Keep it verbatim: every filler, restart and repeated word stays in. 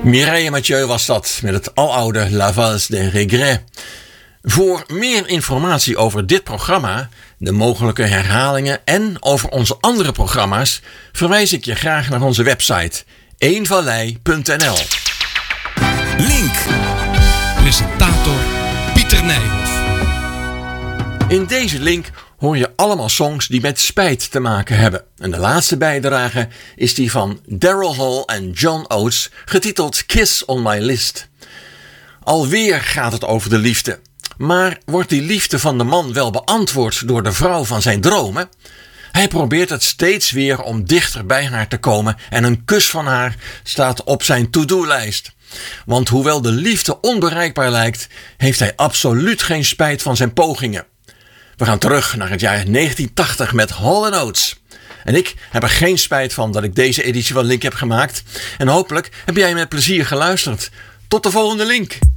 Mireille Mathieu was dat met het aloude La Valse des Regrets. Voor meer informatie over dit programma, de mogelijke herhalingen en over onze andere programma's verwijs ik je graag naar onze website eenvallei punt n l. Link. Presentator Pieter Nijhoff. In deze link hoor je allemaal songs die met spijt te maken hebben. En de laatste bijdrage is die van Daryl Hall en John Oates, getiteld Kiss on My List. Alweer gaat het over de liefde. Maar wordt die liefde van de man wel beantwoord door de vrouw van zijn dromen? Hij probeert het steeds weer om dichter bij haar te komen en een kus van haar staat op zijn to-do-lijst. Want hoewel de liefde onbereikbaar lijkt, heeft hij absoluut geen spijt van zijn pogingen. We gaan terug naar het jaar negentien tachtig met Hall and Oates. En ik heb er geen spijt van dat ik deze editie van Link heb gemaakt. En hopelijk heb jij met plezier geluisterd. Tot de volgende Link.